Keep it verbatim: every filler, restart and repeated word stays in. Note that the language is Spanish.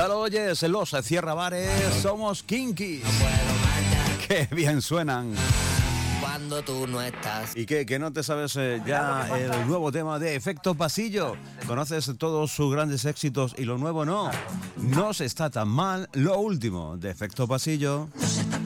Ya lo oyes, los Cierra Bares, somos Kinky. Qué bien suenan. Cuando tú no estás. ¿Y qué? ¿Que no te sabes eh, ya el nuevo tema de Efecto Pasillo? ¿Conoces todos sus grandes éxitos y lo nuevo no? No se está tan mal lo último de Efecto Pasillo. No se está